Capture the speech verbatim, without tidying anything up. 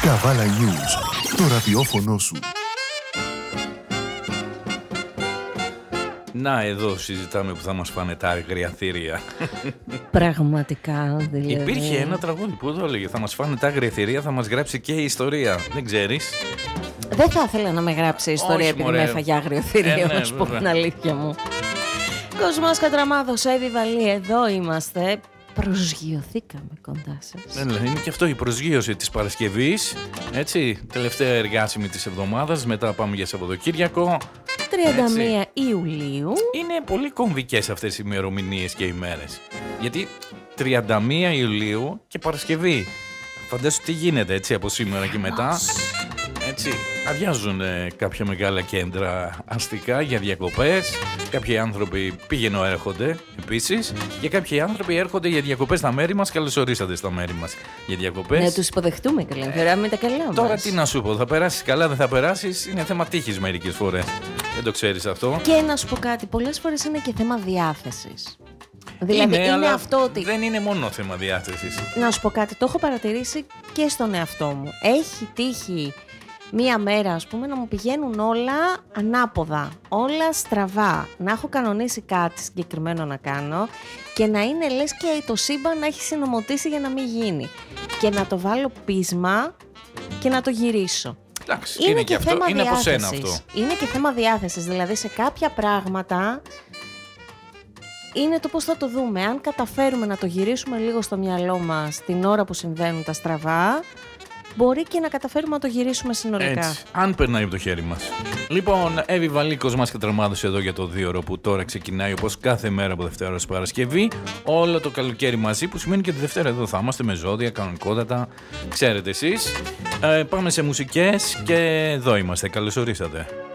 Καβάλα News, το ραδιόφωνο σου. Να, εδώ συζητάμε που θα μας φάνε τα αγριαθήρια. Πραγματικά, δηλαδή. Υπήρχε ένα τραγούδι που το έλεγε, θα μας φάνε τα αγριαθήρια, θα μας γράψει και η ιστορία. Δεν ξέρεις? Δεν θα ήθελα να με γράψει η ιστορία. Όχι, επειδή μωρέ. Με έφαγε άγριο-θηρίο, ε, ναι, να σου πω την αλήθεια μου. Κοσμάς Κατραμάδος, Εύη Βαλή, εδώ είμαστε. Προσγειωθήκαμε κοντά σας. Ναι, είναι και αυτό η προσγείωση της Παρασκευής. Έτσι, τελευταία εργάσιμη της εβδομάδας. Μετά πάμε για Σαββατοκύριακο. τριάντα μία έτσι. Ιουλίου. Είναι πολύ κομβικές αυτές οι ημερομηνίες και οι μέρες. Γιατί τριάντα μία Ιουλίου και Παρασκευή. Φαντάσου τι γίνεται έτσι από σήμερα και μετά. Έτσι, αδειάζουν ε, κάποια μεγάλα κέντρα αστικά για διακοπές. Κάποιοι άνθρωποι πηγαίνουν έρχονται επίσης. Και κάποιοι άνθρωποι έρχονται για διακοπές στα μέρη μας. Καλώς ορίσατε στα μέρη μας για διακοπές. Να τους υποδεχτούμε καλά, να περάμε τα καλά μας. Τώρα τι να σου πω, θα περάσεις καλά, δεν θα περάσεις. Είναι θέμα τύχης μερικές φορές. Δεν το ξέρεις αυτό. Και να σου πω κάτι, πολλές φορές είναι και θέμα διάθεσης. Δηλαδή είναι, είναι αυτό ότι. Δεν είναι μόνο θέμα διάθεσης. Να σου πω κάτι, το έχω παρατηρήσει και στον εαυτό μου. Έχει τύχει μία μέρα, ας πούμε, να μου πηγαίνουν όλα ανάποδα, όλα στραβά. Να έχω κανονίσει κάτι συγκεκριμένο να κάνω και να είναι λες και το σύμπαν να έχει συνομωτήσει για να μην γίνει. Και να το βάλω πείσμα και να το γυρίσω. Εντάξει, είναι, είναι και, και αυτό, είναι από σένα αυτό. Είναι και θέμα διάθεσης, δηλαδή σε κάποια πράγματα είναι το πώς θα το δούμε. Αν καταφέρουμε να το γυρίσουμε λίγο στο μυαλό μας την ώρα που συμβαίνουν τα στραβά, μπορεί και να καταφέρουμε να το γυρίσουμε συνολικά. Έτσι, αν περνάει από το χέρι μας. Λοιπόν, Εύη Βαλή, Κοσμάς Κατραμάδος εδώ για το δύο ώρο που τώρα ξεκινάει όπως κάθε μέρα από Δευτέρα ως Παρασκευή. Όλο το καλοκαίρι μαζί, που σημαίνει και τη Δευτέρα εδώ θα είμαστε με ζώδια, κανονικότατα. Ξέρετε εσείς. Ε, πάμε σε μουσικές και εδώ είμαστε. Καλώς ορίσατε.